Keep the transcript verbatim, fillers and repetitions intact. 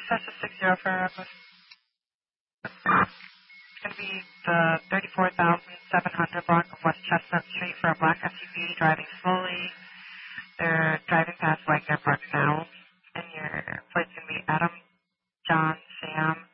Cessna six zero for Rockland. It's going to be the thirty-four thousand seven hundred block of West Chestnut Street for a black S U V driving slowly. They're driving past Wagner Park now, and your flight's going to be Adam, John, Sam,